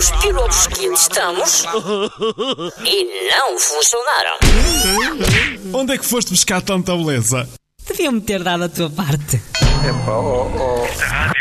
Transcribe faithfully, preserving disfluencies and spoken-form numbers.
os pilotos que testamos e não funcionaram. Onde é que foste buscar tanta beleza? Deviam-me ter dado a tua parte. Epá, oh, oh.